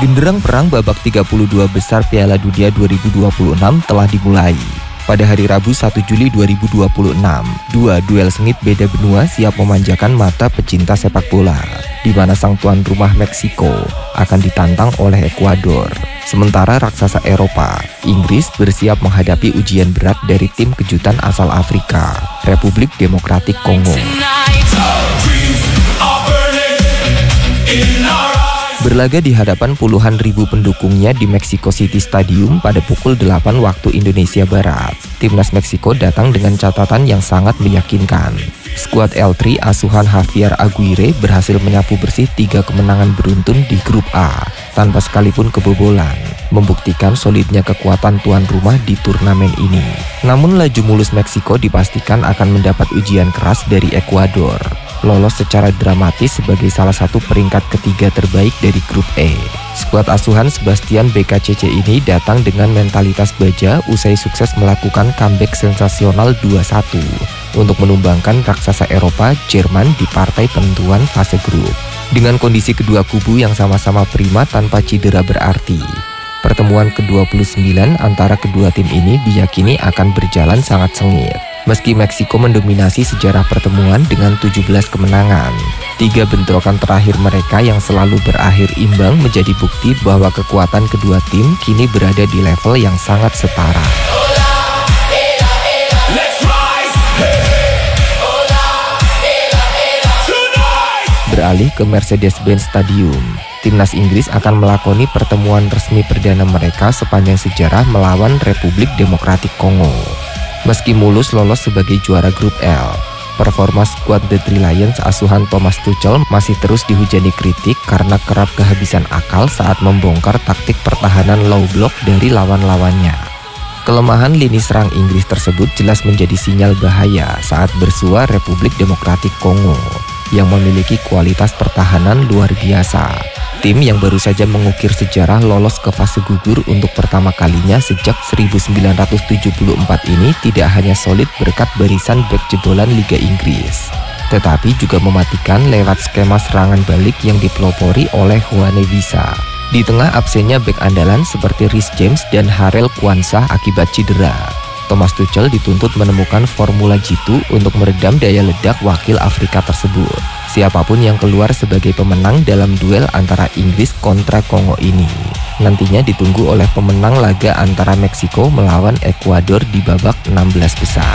Genderang perang babak 32 besar Piala Dunia 2026 telah dimulai. Pada hari Rabu 1 Juli 2026, dua duel sengit beda benua siap memanjakan mata pecinta sepak bola, di mana sang tuan rumah Meksiko akan ditantang oleh Ekuador. Sementara raksasa Eropa, Inggris bersiap menghadapi ujian berat dari tim kejutan asal Afrika, Republik Demokratik Kongo. Berlaga di hadapan puluhan ribu pendukungnya di Mexico City Stadium pada pukul 8 waktu Indonesia Barat, timnas Meksiko datang dengan catatan yang sangat meyakinkan. Skuad L3 asuhan Javier Aguirre berhasil menyapu bersih 3 kemenangan beruntun di grup A tanpa sekalipun kebobolan, membuktikan solidnya kekuatan tuan rumah di turnamen ini. Namun laju mulus Meksiko dipastikan akan mendapat ujian keras dari Ekuador, lolos secara dramatis sebagai salah satu peringkat ketiga terbaik dari grup E. Skuad asuhan Sebastian BKCC ini datang dengan mentalitas baja usai sukses melakukan comeback sensasional 2-1 untuk menumbangkan raksasa Eropa Jerman di partai penentuan fase grup. Dengan kondisi kedua kubu yang sama-sama prima tanpa cedera berarti, pertemuan ke-29 antara kedua tim ini diyakini akan berjalan sangat sengit. Meski Meksiko mendominasi sejarah pertemuan dengan 17 kemenangan, 3 bentrokan terakhir mereka yang selalu berakhir imbang menjadi bukti bahwa kekuatan kedua tim kini berada di level yang sangat setara. Beralih ke Mercedes-Benz Stadium, timnas Inggris akan melakoni pertemuan resmi perdana mereka sepanjang sejarah melawan Republik Demokratik Kongo. Meski mulus lolos sebagai juara grup L, performa skuad The Three Lions asuhan Thomas Tuchel masih terus dihujani kritik karena kerap kehabisan akal saat membongkar taktik pertahanan low block dari lawan-lawannya. Kelemahan lini serang Inggris tersebut jelas menjadi sinyal bahaya saat bersua Republik Demokratik Kongo yang memiliki kualitas pertahanan luar biasa. Tim yang baru saja mengukir sejarah lolos ke fase gugur untuk pertama kalinya sejak 1974 ini tidak hanya solid berkat barisan bek jebolan Liga Inggris, tetapi juga mematikan lewat skema serangan balik yang dipelopori oleh Juane Visa. Di tengah absennya bek andalan seperti Reece James dan Harel Kwanzaa akibat cedera, Thomas Tuchel dituntut menemukan formula jitu untuk meredam daya ledak wakil Afrika tersebut. Siapapun yang keluar sebagai pemenang dalam duel antara Inggris kontra Kongo ini nantinya ditunggu oleh pemenang laga antara Meksiko melawan Ekuador di babak 16 besar.